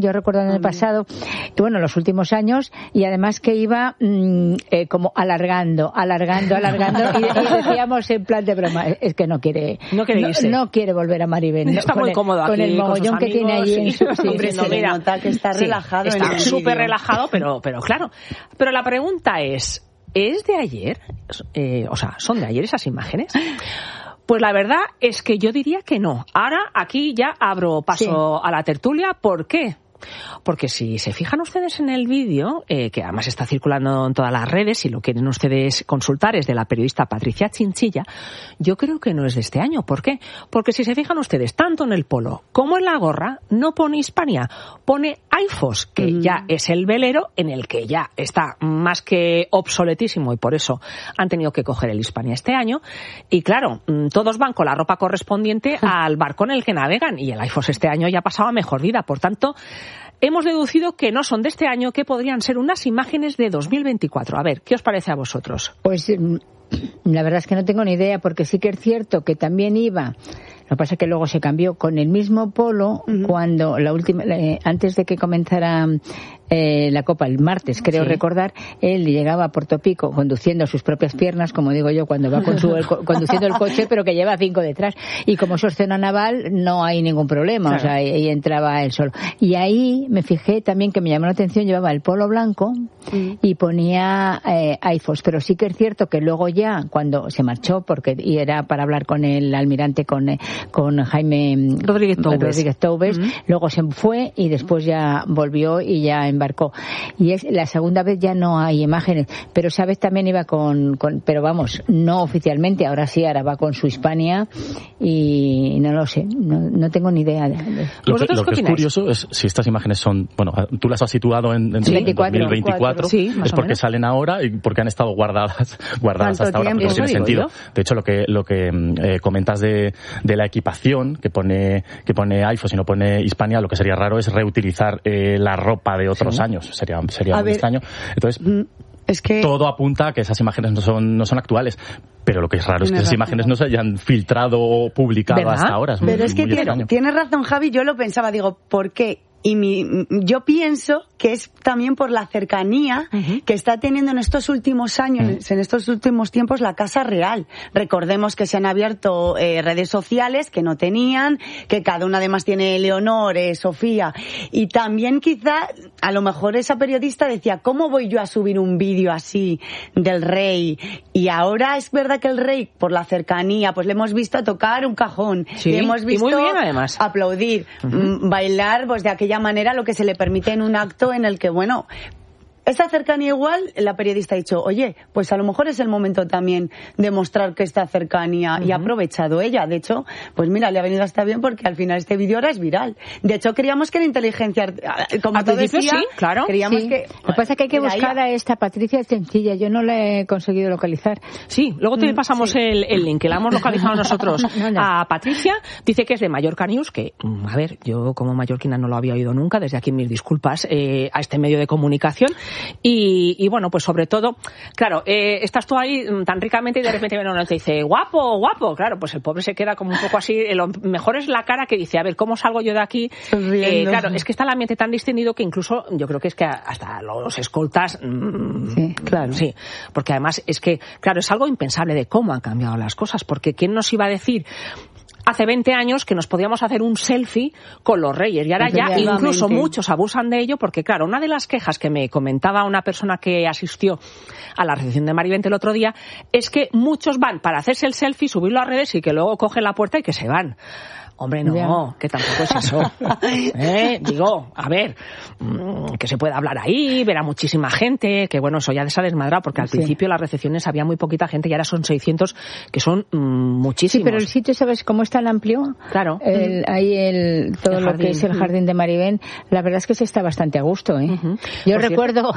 Yo recuerdo en el pasado, y bueno, los últimos años, y además que iba como alargando, y decíamos en plan de broma, es que no quiere irse. No quiere volver a Maribén. Está muy cómodo aquí, con el mogollón que tiene allí en su... Hombre, se le nota que está relajado. Está súper relajado, pero claro. Pero la pregunta ¿es de ayer? O sea, ¿son de ayer esas imágenes? Pues la verdad es que yo diría que no. Ahora aquí ya abro paso a la tertulia. ¿Por qué? Porque si se fijan ustedes en el vídeo, que además está circulando en todas las redes, si lo quieren ustedes consultar, es de la periodista Patricia Chinchilla, yo creo que no es de este año. ¿Por qué? Porque si se fijan ustedes, tanto en el polo como en la gorra, no pone Hispania, pone AIFOS, que ya es el velero en el que ya está más que obsoletísimo y por eso han tenido que coger el Hispania este año. Y claro, todos van con la ropa correspondiente al barco en el que navegan y el AIFOS este año ya ha pasado a mejor vida. Por tanto, hemos deducido que no son de este año, que podrían ser unas imágenes de 2024. A ver, ¿qué os parece a vosotros? Pues la verdad es que no tengo ni idea, porque sí que es cierto que también iba... Lo que pasa es que luego se cambió con el mismo polo cuando antes de que comenzara la Copa, el martes, creo recordar, él llegaba a Puerto Pico conduciendo sus propias piernas, como digo yo, cuando va conduciendo el coche, pero que lleva 5 detrás. Y como eso es zona naval, no hay ningún problema, claro. O sea, ahí entraba él solo. Y ahí me fijé también que me llamó la atención, llevaba el polo blanco y ponía AIFOS, pero sí que es cierto que luego ya, cuando se marchó, y era para hablar con el almirante, con Jaime Rodríguez Toubes, luego se fue y después ya volvió y ya embarcó. Y es la segunda vez ya no hay imágenes, pero esa vez también iba pero vamos, no oficialmente, ahora va con su Hispania y no lo sé, no tengo ni idea. Lo que es curioso es si estas imágenes son, bueno, tú las has situado en 2024, es porque salen ahora y porque han estado guardadas hasta ahora, porque no tiene sentido. De hecho, lo que comentas de la equipación que pone AIFOS y no pone Hispania, lo que sería raro es reutilizar la ropa de otros años. Sería muy extraño. Entonces, es que todo apunta a que esas imágenes no son actuales. Pero lo que es raro es que esas imágenes no se hayan filtrado o publicado hasta ahora. Pero es que tienes razón, Javi, yo lo pensaba, digo, ¿por qué? Yo pienso que es también por la cercanía que está teniendo en estos últimos años, en estos últimos tiempos, la Casa Real. Recordemos que se han abierto redes sociales que no tenían, que cada una además tiene Leonor, Sofía, y también quizá, a lo mejor esa periodista decía, ¿cómo voy yo a subir un vídeo así del rey? Y ahora es verdad que el rey, por la cercanía, pues le hemos visto tocar un cajón, le hemos visto y muy bien, además, aplaudir, bailar, pues de aquella manera lo que se le permite en un acto en el que, bueno, esa cercanía igual, la periodista ha dicho, oye, pues a lo mejor es el momento también de mostrar que esta cercanía, y ha aprovechado ella. De hecho, pues mira, le ha venido hasta bien porque al final este vídeo ahora es viral. De hecho, creíamos que era inteligencia, como tú decías, sí, claro. Creíamos que... Lo que pasa es que hay que buscar a esta Patricia Chinchilla, yo no la he conseguido localizar. Sí, luego te pasamos el link, que la hemos localizado nosotros a Patricia. Dice que es de Mallorca News, que, a ver, yo como mallorquina no lo había oído nunca, desde aquí mis disculpas a este medio de comunicación. Y bueno, pues sobre todo, claro, estás tú ahí tan ricamente y de repente uno te dice, guapo, claro, pues el pobre se queda como un poco así, lo mejor es la cara que dice, a ver, ¿cómo salgo yo de aquí? Claro, es que está el ambiente tan distendido que incluso yo creo que es que hasta los escoltas, sí, claro. Sí, porque además es que, claro, es algo impensable de cómo han cambiado las cosas, porque ¿quién nos iba a decir hace 20 años que nos podíamos hacer un selfie con los reyes? Y ahora ya incluso muchos abusan de ello porque, claro, una de las quejas que me comentaba una persona que asistió a la recepción de Marivente el otro día es que muchos van para hacerse el selfie, subirlo a redes y que luego cogen la puerta y que se van. Hombre, no, que tampoco es eso. Digo, a ver, que se puede hablar ahí, ver a muchísima gente, que bueno, eso ya se ha desmadrado, porque al principio las recepciones había muy poquita gente y ahora son 600, que son muchísimos. Sí, pero el sitio, ¿sabes cómo es tan amplio? Claro. Ahí todo lo que es el jardín de Marivén, la verdad es que se está bastante a gusto, ¿eh? Yo recuerdo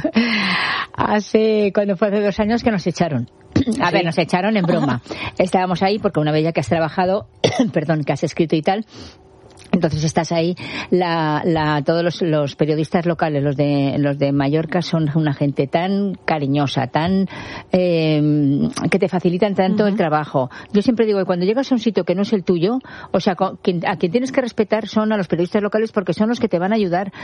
cuando fue hace 2 años que nos echaron. A ver, nos echaron en broma. Estábamos ahí porque una vez ya que has trabajado, perdón, que has escrito y tal, Entonces estás ahí, todos los periodistas locales, los de Mallorca, son una gente tan cariñosa, tan que te facilitan tanto el trabajo. Yo siempre digo que cuando llegas a un sitio que no es el tuyo, o sea, a quien tienes que respetar son a los periodistas locales, porque son los que te van a ayudar